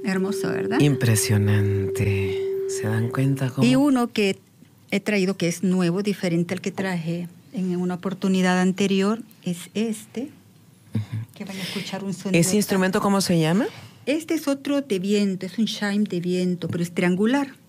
Hermoso, ¿verdad? Impresionante. ¿Se dan cuenta cómo? Y uno que he traído que es nuevo, diferente al que traje en una oportunidad anterior, es este, que van a escuchar un sonido. ¿Ese instrumento cómo se llama? Este es otro de viento, es un chime de viento, pero es triangular.